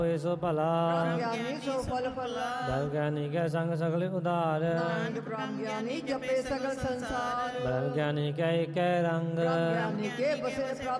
ਹੋਏ ਸੋ ਭਲਾ ਬ੍ਰਹਮ ਗਿਆਨੀ ਸੋ ਫਲ ਫਲਾ ਬ੍ਰਹਮ ਗਿਆਨੀ ਕੈ ਸੰਗ ਸਗਲ ਉਧਾਰ ਨਾਨਕ ਬ੍ਰਹਮ ਗਿਆਨੀ ਜਪੇ ਸਗਲ ਸੰਸਾਰ ਬ੍ਰਹਮ ਗਿਆਨੀ ਕੈ ਏਕੈ ਰੰਗ ਬ੍ਰਹਮ ਗਿਆਨੀ ਕੇ ਬਸੇ ਪ੍ਰਭ